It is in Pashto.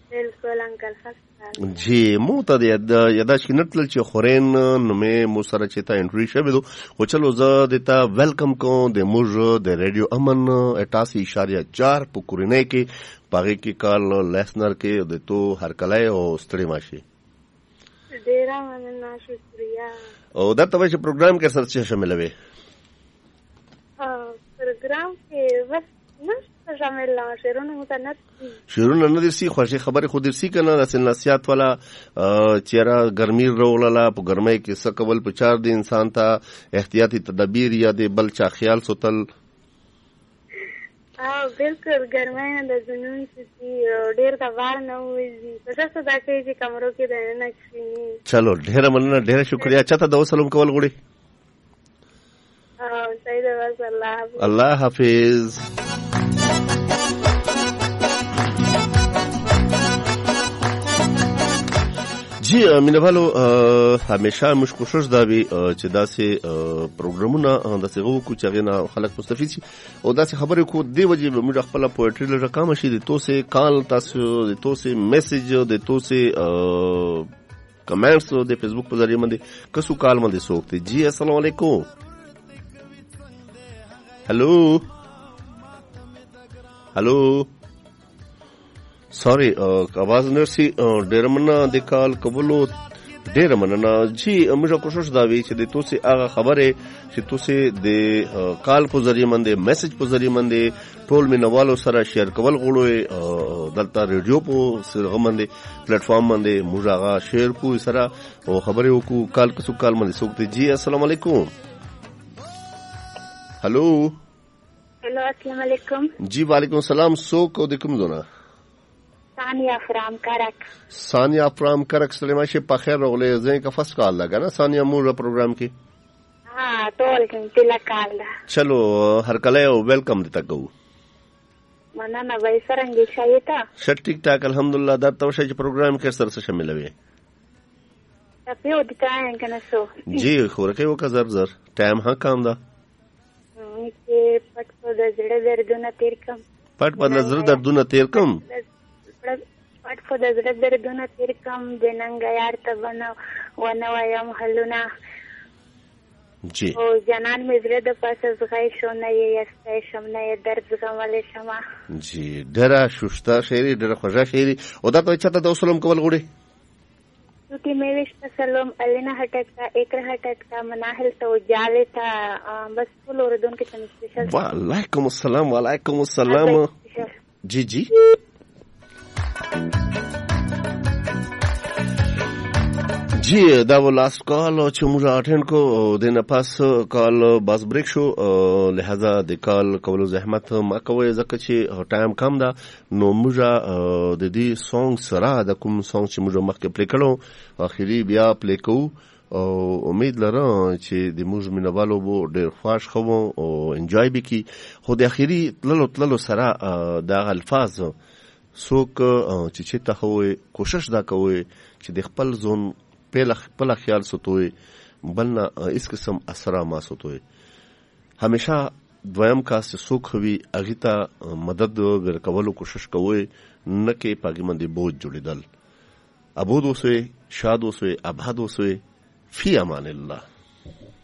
بالکل انکل خسته جی مو ته د یاداش کې نتل چې خورین نو مې مو سره چې تا انټری شوه دو او چلو زه د تا ویلکم کوم د موږ د ریډیو امن 88.4 په کورنۍ کې پاره کې کال لیسنر کې د تو هر کله او ستړي ماشي ډیر مننه شکریا او دا ته چې پروګرام کې سره څه شامل وي پروګرام کې بس نشته شامل لا شیرونه متنت شیرونه نه دي سي خوشي خبره خو دي سي کنه د نصيحت والا چیرې ګرمي رولاله په ګرمۍ کې سکول په 4 دي انسان ته احتیاطي تدابیر یا د بل چا خیال سوتل بالکل ګرمۍ نه د جنون چې ډیر د وار نه وځي څه څه دا کوي چې کمرو کې د نه کښینی چلو ډیر مننه ډیر شکریا چاته د وسلم کول غوړي سید الله حافظ جی مینوالو همیشه موږ کوشش دا وی چې داسې پروګرامونه داسې غوکو چې غنا خلک مستفید شي او داسې خبرې کو دی وجه موږ خپل پوئټری لږه کم شي د توسه کال تاسو د توسه میسج د توسه کمنټس د فیسبوک په ذریعہ باندې کسو کال باندې سوکته جی السلام علیکم هلو سوري आवाज نرسي ډېر مننه د کال قبولو ډېر مننه جی موږ کوشش دا وی چې د توسه هغه خبره چې توسه د کال په ذریعہ باندې میسج په ذریعہ باندې ټول مینوالو سره شیر کول غوړو دلته ریډیو په سره باندې پلیټ فارم باندې موږ هغه شیر کو سره او خبره وکړو کال کسو کال باندې سوکته جی السلام علیکم هلو السلام علیکم جی وعلیکم السلام سوک او د کوم زونه ثانیه فرام کرک ثانیه فرام کرک سلامشه په خیر راغله زین کا فست کال لگا نا ثانیه مور پروګرام کې ها ټول کې تل کال چلو هر کله ویلکم دتا کو مننه وای سرنګ شایتا شت ټیک ټاک الحمدلله دا توشه چې پروګرام کې سره شامل وي په دې ټایم کنه سو جی خورکه وک زر ټایم ها کام دا چې پټ په زړه دردونه تیر کم پټ په نظر دردونه تیر کم پټ په زړه دردونه تیر کم د ننګ یار ته ونه وایم حلونه جی او جنان مې زړه د پاسه زغای شو نه یې استای شم نه یې درد زغملې شمه جی ډېر شوشتا شعري ډېر خوږه شعري او دا ته چاته د وسلم کول غوړي تی میوش تسلم الینا هټکا اکر هټکا مناهل تو جالتا بس ټول اوردون کې تم سپیشل وعلیکم السلام وعلیکم السلام جی جی جی دا و لاست کال چې موږ اټینډ کو د نه پاس کال باز بریک شو لہذا د کال کولو زحمت ما کوي ځکه چې ټایم کم ده نو موږ د دې سونګ سره د کوم سونګ چې موږ مخکې پلی کړو اخیری بیا پلی کوو او امید لرم چې د موږ مینوالو بو ډېر خوښ خو او انجوای بکی خو د اخیری تللو سره د الفاظ څوک چې ته هوې کوشش دا کوي چې د خپل ځون پهلا خیال سوتوي بلنا اس قسم اثر ما سوتوي همیشه دویم کاس سوک ہوي اغیتا مدد ورکولو کوشش کوي نه کې پاګی باندې بوج جوړیدل ابود اوسه شاد اوسه اباد اوسه فی امان الله